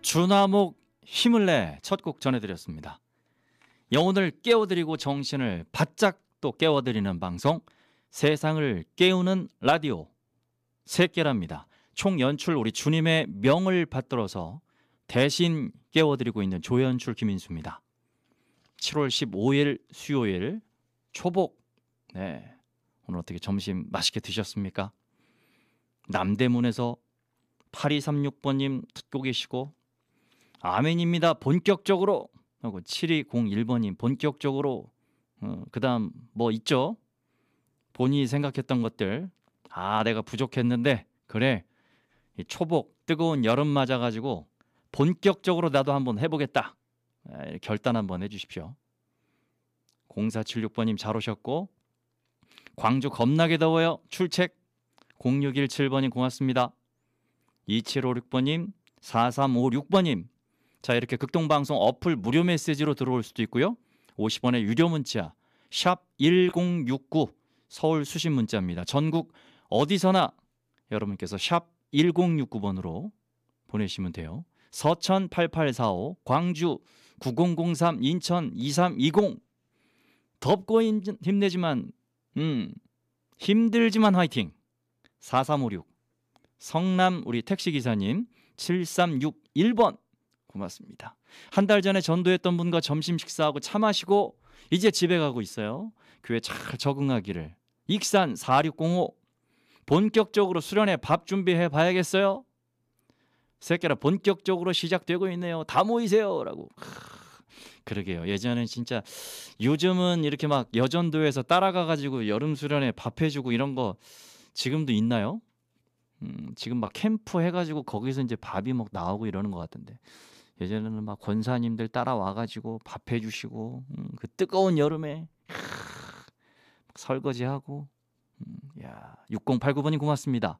주나목 힘을 내 첫 곡 전해드렸습니다. 영혼을 깨워드리고 정신을 바짝 또 깨워드리는 방송, 세상을 깨우는 라디오 새끼랍니다. 총 연출 우리 주님의 명을 받들어서 대신 깨워드리고 있는 조연출 김인수입니다. 7월 15일 수요일 초복. 네, 오늘 어떻게 점심 맛있게 드셨습니까? 남대문에서 8236번님 듣고 계시고, 아멘입니다. 본격적으로 하고 7201번님 본격적으로. 그 다음 뭐 있죠? 본인이 생각했던 것들. 내가 부족했는데 그래, 이 초복 뜨거운 여름 맞아가지고 본격적으로 나도 한번 해보겠다. 결단 한번 해주십시오. 0476번님 잘 오셨고, 광주 겁나게 더워요 출첵. 0617번님 고맙습니다. 2756번님, 4356번님. 자, 이렇게 극동방송 어플 무료 메시지로 들어올 수도 있고요. 50원의 유료 문자 샵 1069 서울 수신 문자입니다. 전국 어디서나 여러분께서 샵 1069번으로 보내시면 돼요. 서천 8845, 광주 9003, 인천 2320. 덥고 힘내지만 힘들지만 화이팅. 4356. 성남 우리 택시기사님 7361번 고맙습니다. 한 달 전에 전도했던 분과 점심 식사하고 차 마시고 이제 집에 가고 있어요. 교회 잘 적응하기를. 익산 4605. 본격적으로 수련회 밥 준비해 봐야겠어요. 새끼라 본격적으로 시작되고 있네요. 다 모이세요 라고. 그러게요. 예전엔 진짜, 요즘은 이렇게 막 여전도에서 따라가가지고 여름 수련회 밥 해주고 이런 거 지금도 있나요? 지금 막 캠프 해가지고 거기서 이제 밥이 막 나오고 이러는 것 같은데, 예전에는 막 권사님들 따라와가지고 밥 해주시고, 그 뜨거운 여름에 설거지하고. 야, 6089번님 고맙습니다.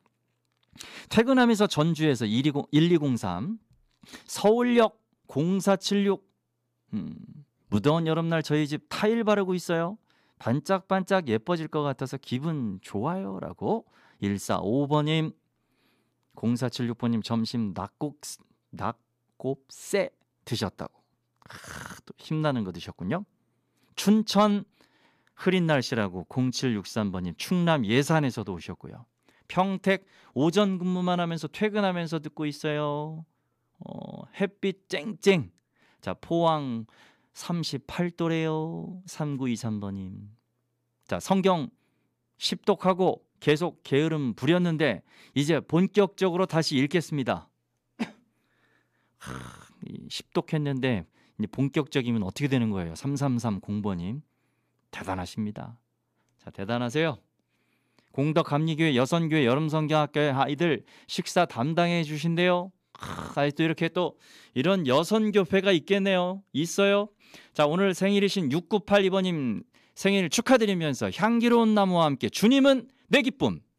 퇴근하면서 전주에서 1203, 서울역 0476. 무더운 여름날 저희 집 타일 바르고 있어요. 반짝반짝 예뻐질 것 같아서 기분 좋아요 라고. 1455번님, 0476번님 점심 낙곱새 드셨다고. 또 힘나는 거 드셨군요. 춘천 흐린 날씨라고 0763번님 충남 예산에서도 오셨고요. 평택 오전 근무만 하면서 퇴근하면서 듣고 있어요. 햇빛 쨍쨍. 자, 포항 38도래요. 3923번님. 자, 성경 십독하고 계속 게으름 부렸는데 이제 본격적으로 다시 읽겠습니다. 십독했는데 이제 본격적이면 어떻게 되는 거예요? 3330번님 대단하십니다. 자, 대단하세요. 공덕감리교회 여선교회 여름성경학교의 아이들 식사 담당해 주신대요. 또 이렇게 또 이런 여선교회가 있겠네요. 있어요. 자, 오늘 생일이신 6982번님 생일 축하드리면서 향기로운 나무와 함께 주님은 내 기쁨